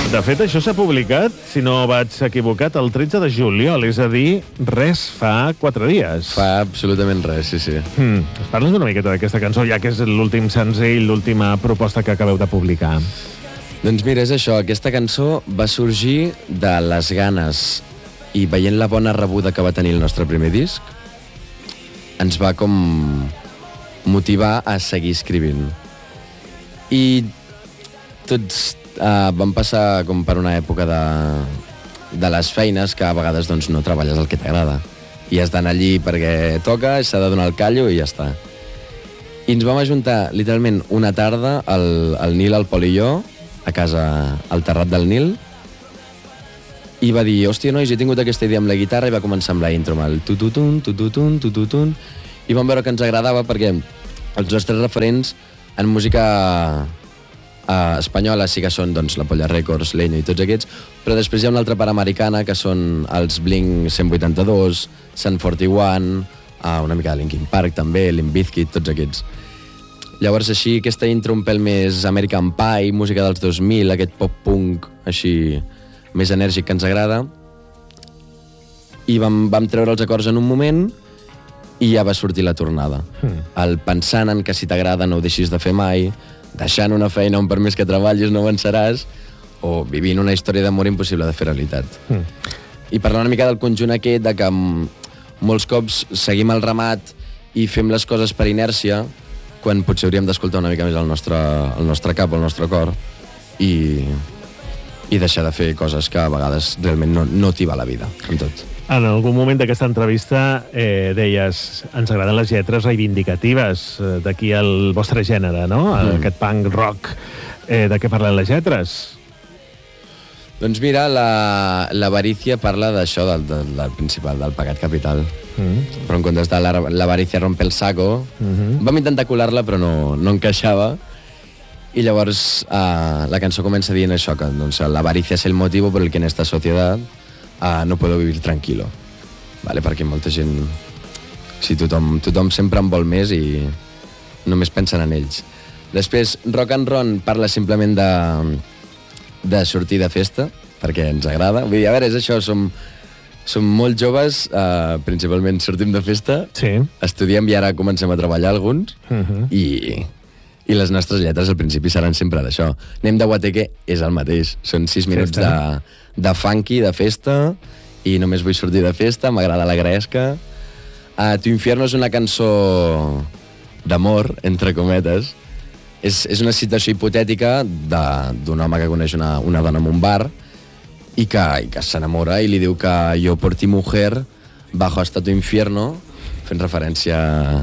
De fet, això s'ha publicat, si no vaig equivocat, el 13 de juliol, és a dir, res fa 4 dies. Fa absolutament res, sí. Parles una miqueta d'aquesta cançó, ja que és l'últim senzill, l'última proposta que acabeu de publicar. Doncs mira, és això, aquesta cançó va sorgir de les ganes i veient la bona rebuda que va tenir el nostre primer disc, ens va com motivar a seguir escrivint. I tots vam passar com per una època de les feines que a vegades doncs, no treballes el que t'agrada. I has d'anar allí perquè toca, s'ha de donar el callo i ja està. I ens vam ajuntar literalment una tarda, el Nil, el Pol i jo, a casa al Terrat del Nil, i va dir, hòstia, nois, he tingut aquesta idea amb la guitarra, i va començar amb la intro, amb el tututun, tututun, tututun, i vam veure que ens agradava perquè els nostres referents en música espanyola sí que són doncs, la Polla Records, Leño i tots aquests, però després hi ha una altra part americana que són els Blink 182, Sum 41, una mica de Linkin Park també, Limp Bizkit, tots aquests. Llavors així, aquesta intro un pèl més American Pie, música dels 2000, aquest pop-punk així més enèrgic que ens agrada, i vam treure els acords en un moment i ja va sortir la tornada. El pensant en que si t'agrada no ho deixis de fer mai, deixant una feina on per més que treballis no avançaràs, o vivint una història d'amor impossible de fer realitat. I parlar una mica del conjunt aquest, de que molts cops seguim el ramat i fem les coses per inèrcia, quan potser hauríem d'escoltar una mica més el nostre cap, el nostre cor, i deixar de fer coses que a vegades realment no t'hi va la vida, amb tot. En algun moment d'aquesta entrevista deies, ens agraden les lletres reivindicatives d'aquí el vostre gènere, no? Aquest punk rock. De què parlen les lletres? Doncs mira, l'avarícia parla d'això, del principal, del pecat capital. Però en comptes de l'avarícia rompe el saco, vam intentar colar-la però no encaixava. I llavors la cançó comença dient això, que doncs, l'avarícia és el motivo por el que en esta sociedad no puedo vivir tranquilo, vale? Perquè molta gent, tothom sempre en vol més i només pensen en ells. Després, Rock and Ron parla simplement de sortir de festa, perquè ens agrada. Vull dir, a veure, és això, som molt joves, principalment sortim de festa, estudiem i ara comencem a treballar alguns, i les nostres lletres al principi seran sempre d'això. Anem de guateque, és el mateix. Són 6 minuts de funky, de festa, i només vull sortir de festa, m'agrada la gresca. Tu infierno és una cançó d'amor, entre cometes. És una situació hipotètica d'un home que coneix una dona en un bar i que s'enamora i li diu que jo por ti mujer bajo hasta tu infierno, fent referència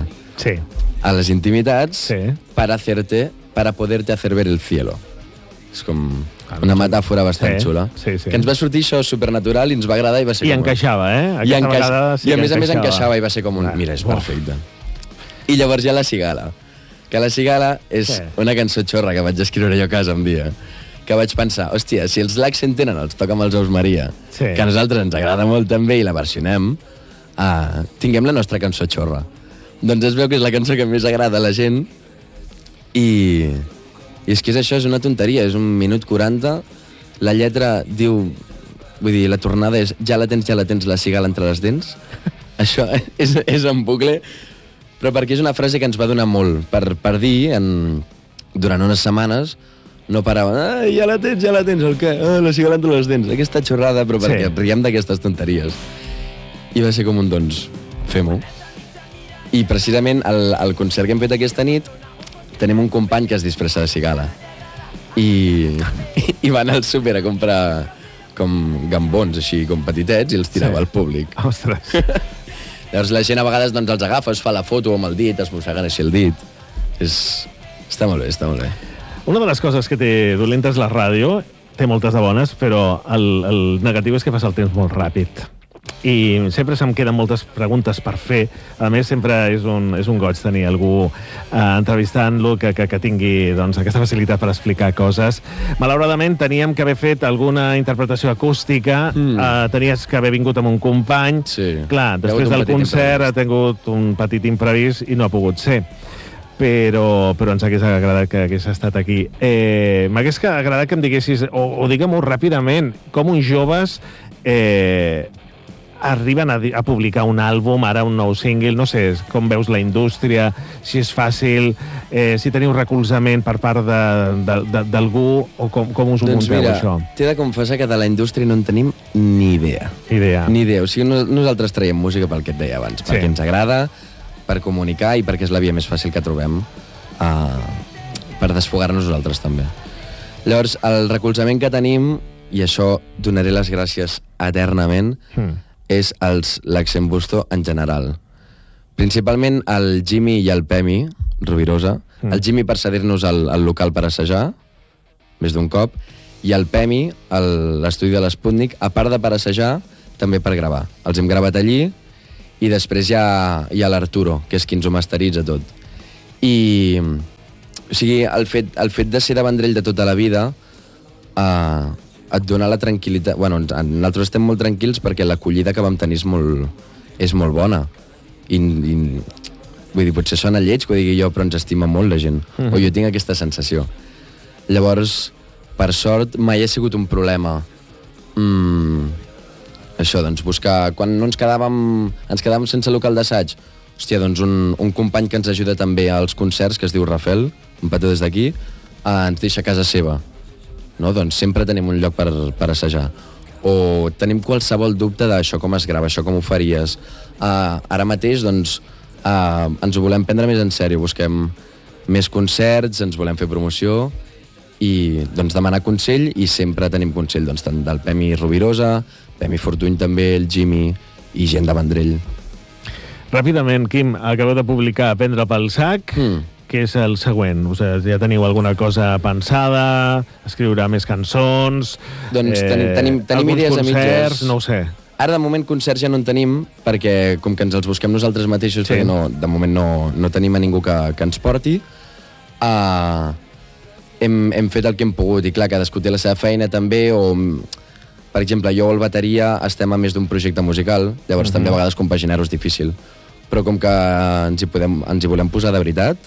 a les intimitats, para poderte hacer ver el cielo. És com una metàfora bastant xula. Que ens va sortir això supernatural i ens va agradar i va ser com... I encaixava, I a més a més encaixava i va ser com un... Mira, és perfecte. I llavors hi ha La Cigala. Que La Cigala és una cançó xorra que vaig escriure jo a casa un dia. Que vaig pensar, hòstia, si els Laxen tenen els Toca amb els Ous Maria, que a nosaltres ens agrada molt també i la versionem, tinguem la nostra cançó xorra. Doncs es veu que és la cançó que més agrada a la gent i és que és això, és una tonteria, és 1 minut 40, la lletra diu, vull dir, la tornada és ja la tens, la cigala entre les dents. Això és en bucle, però perquè és una frase que ens va donar molt per dir, durant unes setmanes, no parava, ja la tens, el què? La cigala entre les dents, aquesta xorrada, però perquè riem d'aquestes tonteries. I va ser com un, doncs, fem-ho. I precisament el concert que hem fet aquesta nit tenim un company que es disfressa de cigala i va anar al súper a comprar com gambons així com petitets i els tirava al públic. Ostres. Llavors la gent a vegades doncs, els agafa, es fa la foto amb el dit, es mosseguen així el dit. Està molt bé, està molt bé. Una de les coses que té dolenta és la ràdio, té moltes de bones, però el negatiu és que fas el temps molt ràpid. I sempre se'm queden moltes preguntes per fer. A més, sempre és un goig tenir algú entrevistant-lo que tingui doncs, aquesta facilitat per explicar coses. Malauradament, teníem que haver fet alguna interpretació acústica, tenies que haver vingut amb un company. Clar, després del concert ha tingut un petit imprevist i no ha pogut ser. però ens hagués agradat que hagués estat aquí. M'hagués agradat que em diguessis, o digue-m'ho ràpidament, com uns joves arriben a publicar un àlbum, ara un nou single, no sé, com veus la indústria, si és fàcil, si teniu recolzament per part d'algú, o com us ho munteu, això? T'he de confessar que de la indústria no en tenim ni idea. Ni idea. O sigui, nosaltres traiem música pel que et deia abans, perquè ens agrada, per comunicar i perquè és la via més fàcil que trobem per desfogar-nos nosaltres també. Llavors, el recolzament que tenim, i això donaré les gràcies eternament, és l'Accent Busto en general. Principalment el Jimmy i el Pemi, Rovirosa. El Jimmy per cedir-nos el local per assajar, més d'un cop, i el Pemi, l'estudi de l'Sputnik, a part de per assajar, també per gravar. Els hem gravat allí, i després hi ha l'Arturo, que és qui ens ho masteritza tot. I, o sigui, el fet de ser de Vendrell de tota la vida et dona la tranquil·litat. Bueno, nosaltres estem molt tranquils perquè l'acollida que vam tenir és molt bona. I vull dir, potser sona lleig que ho digui jo, però ens estima molt la gent. O jo tinc aquesta sensació. Llavors, per sort, mai ha sigut un problema. Això, doncs, buscar... Quan no ens quedàvem sense local d'assaig, hòstia, doncs un company que ens ajuda també als concerts, que es diu Rafael, un petó des d'aquí, ens deixa a casa seva. No? Doncs sempre tenim un lloc per assajar. O tenim qualsevol dubte d'això com es grava, això com ho faries. Ara mateix, doncs, ens ho volem prendre més en sèrio. Busquem més concerts, ens volem fer promoció i doncs demanar consell, i sempre tenim consell, doncs, tant del Pemi Rovirosa, Pemi Fortuny també, el Jimmy i gent de Vendrell. Ràpidament, Quim, acabeu de publicar Prendre pel sac, que és el següent? O sigui, ja teniu alguna cosa pensada? Escriure més cançons? Doncs tenim idees a mitges. No ho sé. Ara, de moment, concerts ja no en tenim, perquè com que ens els busquem nosaltres mateixos, perquè de moment no tenim a ningú que ens porti. Hem fet el que hem pogut, i clar, cadascú té la seva feina també, o... Per exemple, jo o el bateria estem a més d'un projecte musical, llavors també a vegades compaginar-ho és difícil. Però com que ens hi volem posar de veritat,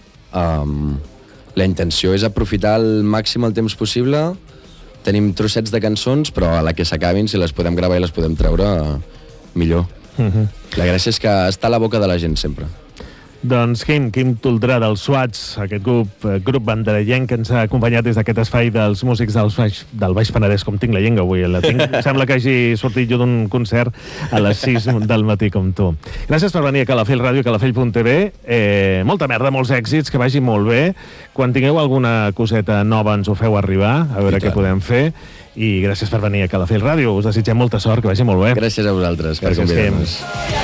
la intenció és aprofitar al màxim el temps possible. Tenim trossets de cançons, però a la que s'acabin, si les podem gravar i les podem treure, millor. La gràcia és que està a la boca de la gent sempre. Doncs Quim Toldrà dels Swats, aquest grup banderellenc que ens ha acompanyat des d'aquest espai dels músics del Baix Penedès, com tinc la llengua avui. Sembla que hagi sortit jo d'un concert a les 6 del matí com tu. Gràcies per venir a Calafell Ràdio, calafell.tv. Molta merda, molts èxits, que vagi molt bé. Quan tingueu alguna coseta nova ens ho feu arribar, a veure què podem fer. I gràcies per venir a Calafell Ràdio. Us desitgem molta sort, que vagi molt bé. Gràcies a vosaltres per convidar-nos.